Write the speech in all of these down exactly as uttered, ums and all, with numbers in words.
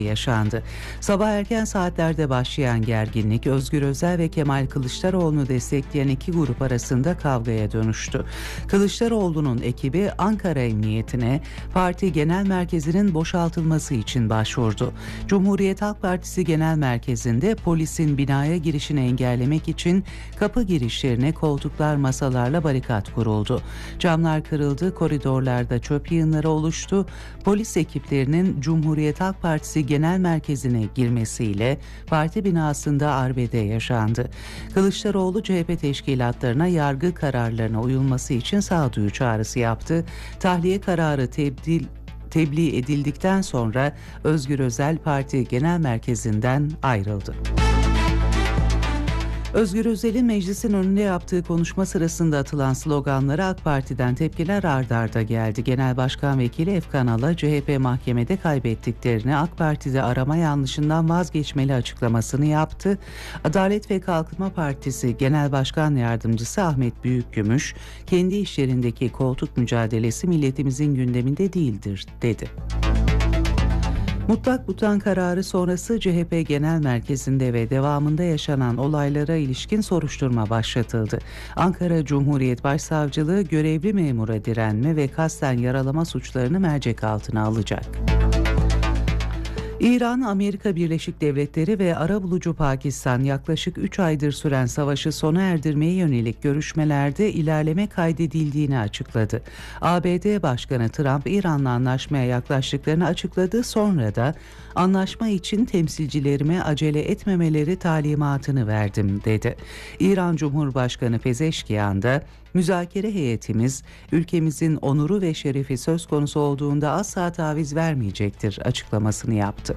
yaşandı. Sabah erken saatlerde başlayan gerginlik Özgür Özel ve Kemal Kılıçdaroğlu'nu destekleyen iki grup arasında kavgaya dönüştü. Kılıçdaroğlu'nun ekibi Ankara Emniyetine parti genel merkezinin boşaltılması için başvurdu. Cumhuriyet Halk Partisi Genel Merkezi'nde polisin binaya girişini engellemek için kapı girişlerine koltuklar, masalarla barikat kuruldu. Camlar kırıldı, koridorlarda çöp yığınları oluştu. Polis ekiplerinin Cumhuriyet Halk Partisi Genel Merkezi'ne girmesiyle parti binasında arbede yaşandı. Kılıçdaroğlu C H P teşkilatlarına yargı kararlarına uyulması için sağduyu çağrısı yaptı. Tahliye kararı tebdil tebliğ edildikten sonra Özgür Özel Parti Genel Merkezi'nden ayrıldı. Özgür Özel'in meclisin önünde yaptığı konuşma sırasında atılan sloganlara AK Parti'den tepkiler ard arda geldi. Genel Başkan Vekili Efkan Ala, C H P mahkemede kaybettiklerini AK Parti'de arama yanlışından vazgeçmeli açıklamasını yaptı. Adalet ve Kalkınma Partisi Genel Başkan Yardımcısı Ahmet Büyükgümüş, kendi işlerindeki koltuk mücadelesi milletimizin gündeminde değildir, dedi. Mutlak butan kararı sonrası C H P Genel Merkezi'nde ve devamında yaşanan olaylara ilişkin soruşturma başlatıldı. Ankara Cumhuriyet Başsavcılığı görevli memura direnme ve kasten yaralama suçlarını mercek altına alacak. İran, Amerika Birleşik Devletleri ve arabulucu Pakistan yaklaşık üç aydır süren savaşı sona erdirmeye yönelik görüşmelerde ilerleme kaydedildiğini açıkladı. A B D Başkanı Trump, İran'la anlaşmaya yaklaştıklarını açıkladı. Sonra da anlaşma için temsilcilerime acele etmemeleri talimatını verdim, dedi. İran Cumhurbaşkanı Pezeşkiyan da müzakere heyetimiz ülkemizin onuru ve şerefi söz konusu olduğunda asla taviz vermeyecektir açıklamasını yaptı.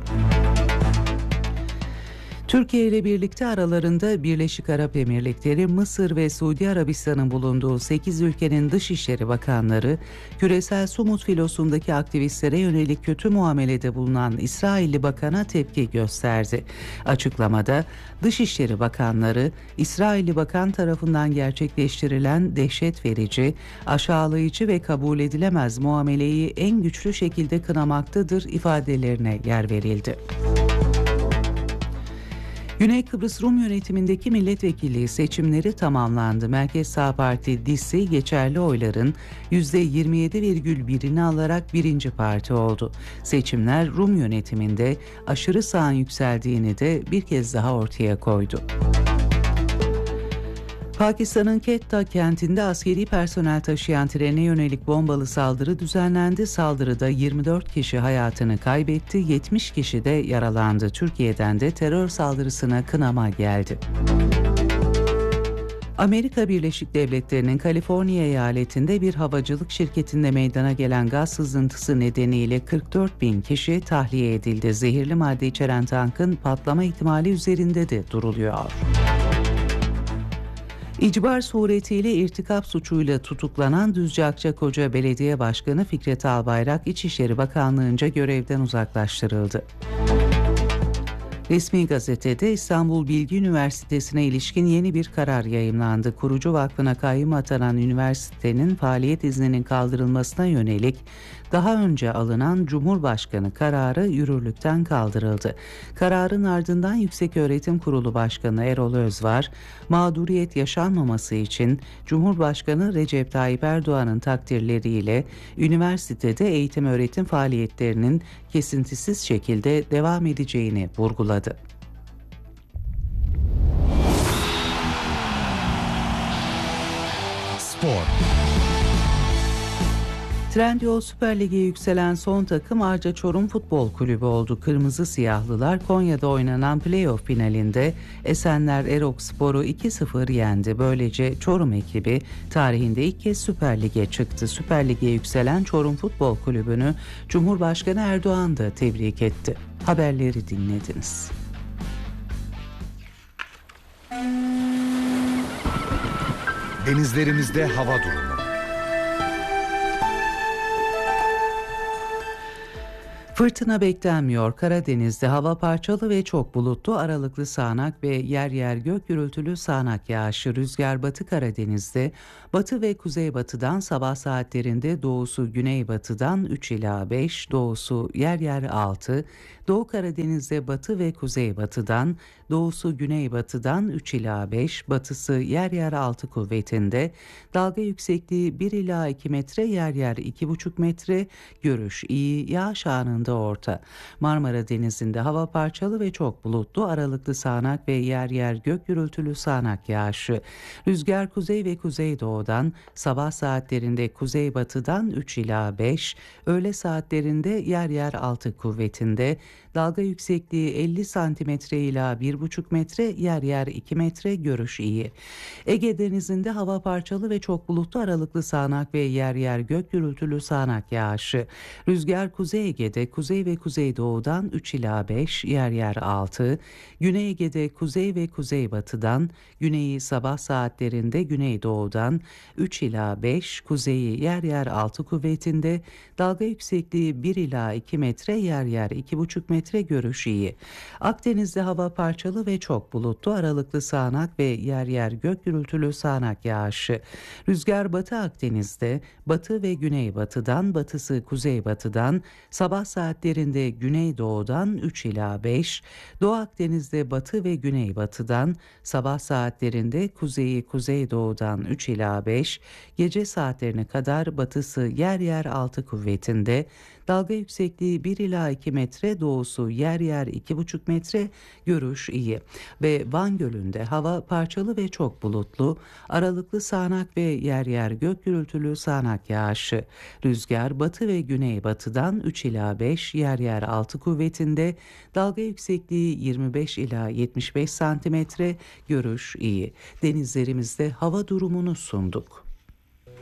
Türkiye ile birlikte aralarında Birleşik Arap Emirlikleri, Mısır ve Suudi Arabistan'ın bulunduğu sekiz ülkenin Dışişleri Bakanları, küresel Sumut filosundaki aktivistlere yönelik kötü muamelede bulunan İsrailli bakana tepki gösterdi. Açıklamada Dışişleri Bakanları, İsrailli bakan tarafından gerçekleştirilen dehşet verici, aşağılayıcı ve kabul edilemez muameleyi en güçlü şekilde kınamaktadır ifadelerine yer verildi. Güney Kıbrıs Rum yönetimindeki milletvekilliği seçimleri tamamlandı. Merkez Sağ Parti D İ S İ geçerli oyların yüzde yirmi yedi virgül birini alarak birinci parti oldu. Seçimler Rum yönetiminde aşırı sağın yükseldiğini de bir kez daha ortaya koydu. Pakistan'ın Quetta kentinde askeri personel taşıyan trene yönelik bombalı saldırı düzenlendi. Saldırıda yirmi dört kişi hayatını kaybetti, yetmiş kişi de yaralandı. Türkiye'den de terör saldırısına kınama geldi. Amerika Birleşik Devletleri'nin Kaliforniya eyaletinde bir havacılık şirketinde meydana gelen gaz sızıntısı nedeniyle kırk dört bin kişi tahliye edildi. Zehirli madde içeren tankın patlama ihtimali üzerinde de duruluyor. İcbar suretiyle irtikap suçuyla tutuklanan Düzce Akçakoca Belediye Başkanı Fikret Albayrak, İçişleri Bakanlığı'nca görevden uzaklaştırıldı. Resmi gazetede İstanbul Bilgi Üniversitesi'ne ilişkin yeni bir karar yayımlandı. Kurucu vakfına kayyum atanan üniversitenin faaliyet izninin kaldırılmasına yönelik daha önce alınan Cumhurbaşkanı kararı yürürlükten kaldırıldı. Kararın ardından Yükseköğretim Kurulu Başkanı Erol Özvar, mağduriyet yaşanmaması için Cumhurbaşkanı Recep Tayyip Erdoğan'ın takdirleriyle üniversitede eğitim öğretim faaliyetlerinin kesintisiz şekilde devam edeceğini vurguladı. Spor. Trendyol Süper Lig'e yükselen son takım Arca Çorum Futbol Kulübü oldu. Kırmızı Siyahlılar Konya'da oynanan playoff finalinde Esenler Erokspor'u iki sıfır yendi. Böylece Çorum ekibi tarihinde ilk kez Süper Lig'e çıktı. Süper Lig'e yükselen Çorum Futbol Kulübü'nü Cumhurbaşkanı Erdoğan da tebrik etti. Haberleri dinlediniz. Denizlerimizde hava durumu. Fırtına beklenmiyor. Karadeniz'de hava parçalı ve çok bulutlu, aralıklı sağanak ve yer yer gök gürültülü sağanak yağışı. Rüzgar Batı Karadeniz'de batı ve kuzeybatıdan, sabah saatlerinde doğusu güneybatıdan üç ila beş, doğusu yer yer altı, Doğu Karadeniz'de batı ve kuzeybatıdan, doğusu güneybatıdan üç ila beş, batısı yer yer altı kuvvetinde, dalga yüksekliği bir ila iki metre, yer yer iki buçuk metre, görüş iyi, yağış anında orta. Marmara Denizi'nde hava parçalı ve çok bulutlu, aralıklı sağanak ve yer yer gök gürültülü sağanak yağışı. Rüzgar kuzey ve kuzeydoğudan, sabah saatlerinde kuzeybatıdan üç ila beş, öğle saatlerinde yer yer altı kuvvetinde, dalga yüksekliği elli santimetre ila bir buçuk metre, yer yer iki metre, görüş iyi. Ege Denizi'nde hava parçalı ve çok bulutlu, aralıklı sağanak ve yer yer gök gürültülü sağanak yağışı. Rüzgar Kuzey Ege'de kuzey ve kuzeydoğudan üç ila beş, yer yer altı, Güney Ege'de kuzey ve kuzeybatıdan, güneyi sabah saatlerinde güneydoğudan üç ila beş, kuzeyi yer yer altı kuvvetinde, dalga yüksekliği bir ila iki metre, yer yer iki buçuk metre, görüş iyi. Akdeniz'de hava parçalı ve çok bulutlu, aralıklı sağanak ve yer yer gök gürültülü sağanak yağışı. Rüzgar Batı Akdeniz'de batı ve güneybatıdan, batısı kuzeybatıdan, sabah saatlerinde güneydoğudan üç ila beş, Doğu Akdeniz'de batı ve güneybatıdan, sabah saatlerinde kuzeyi kuzeydoğudan üç ila beş, gece saatlerine kadar batısı yer yer altı kuvvetinde, dalga yüksekliği bir ila iki metre, doğusu yer yer iki buçuk metre, görüş iyi. Ve Van Gölü'nde hava parçalı ve çok bulutlu, aralıklı sağanak ve yer yer gök gürültülü sağanak yağışı. Rüzgar batı ve güneybatıdan üç ila beş, yer yer altı kuvvetinde, dalga yüksekliği yirmi beş ila yetmiş beş santimetre, görüş iyi. Denizlerimizde hava durumunu sunduk.